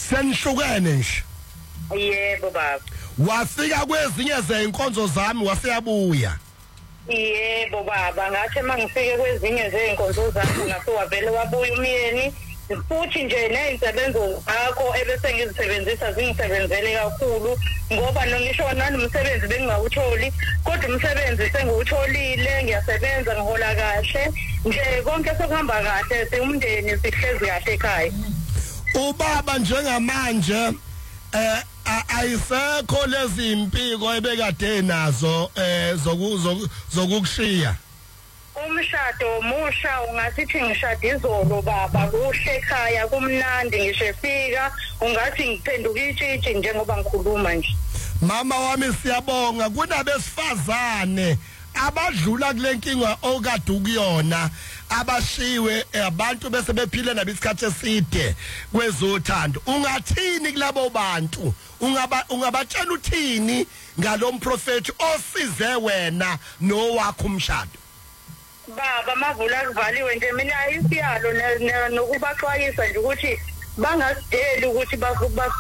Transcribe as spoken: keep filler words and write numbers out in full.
Senihlukene nje. Yebo baba. Wafika kwezinye zeinkonzo zami waseyabuya. Yebo baba, ngathi mangifike kwezinye zeinkonzo zami ngasowavele wabuya umyeni. Futhi nje nezisebenzo zakho ebese ngizisebenzisa zingisebenzele kakhulu ngoba nongisho nanomsebenzi bengingawutholi kodwa umsebenzi sengiwutholile ngiyasebenza ngihola kahle nje konke sokuhamba kahle siumndeni sihlezi kahle ekhaya. Ubaba njengamanje eh ayisekho lezi impiko ebekade nazo eh zokukushiya. Umshado musha ungasithi ngishada izolo baba kuhle ekhaya kumnandi ngisho efika ungathi ngiphenduka itshitshi njengoba ngikhuluma nje. Mama wami siyabonga kunabesifazane abadlula kule nkinga okade ukuyona abashiwe abantu bese bephile nabisikhathi eside kwezothando. Ungathini kulabo bantu? Ungaba ungabatshela uthini ngalomprofeti osize wena nowakho umshado? Baba mavula kuvaliwe nje mina isiyalo nokubaxwayisa nje ukuthi bangasideli ukuthi